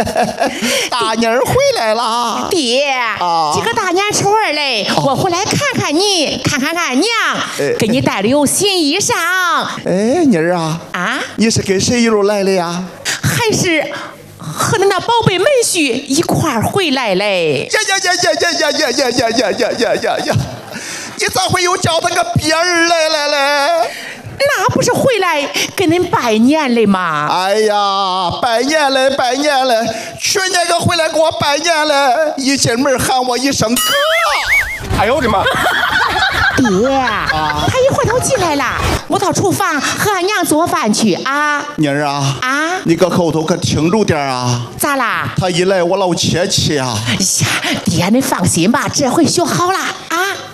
大妮儿回来了， 爹啊！这个大年初二嘞，我回来看看你，看看俺娘，给你带了有新衣裳。 哎，妮儿啊，你是跟谁一路来的呀？ 还是和那宝贝妹婿一块儿回来嘞？ 呀！你咋会又叫他个别儿来嘞？ 那不是回来跟恁拜年嘞吗？ 哎呀，拜年嘞！去年个回来给我拜年嘞，一进门喊我一声哥。 哎呦我的妈！ 爹，他一回头进来了，我到厨房和俺娘做饭去啊。 妮儿啊，你搁后头可听着点啊。 咋啦？ 他一来我老切气啊。 哎呀，爹，你放心吧，这回学好了啊。